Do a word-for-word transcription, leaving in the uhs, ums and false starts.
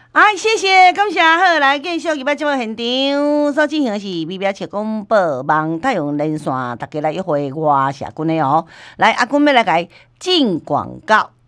哎，谢谢，感谢好，来继续入摆节目现场所进行的是微表切广播网太阳连线，大家来约会我社君的哦。来，阿君要来甲伊进广告。